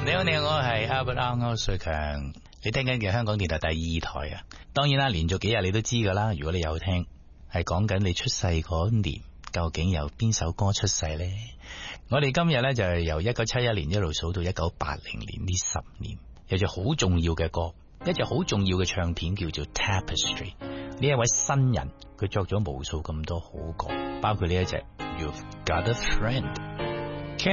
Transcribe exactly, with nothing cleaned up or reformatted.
你好，你好，我係 Albert 歐瑞強，你聽緊嘅香港電台第二台啊。當然啦，連續幾日你都知噶啦。如果你有聽，係講緊你出世嗰年，究竟由邊首歌出世呢？我哋今日呢，就係由一九七一年一路數到一九八零年呢十年，有隻好重要嘅歌，一隻好重要嘅唱片叫做 Tapestry。呢一位新人，佢作咗無數咁多好歌，包括呢一隻 You've Got a Friend。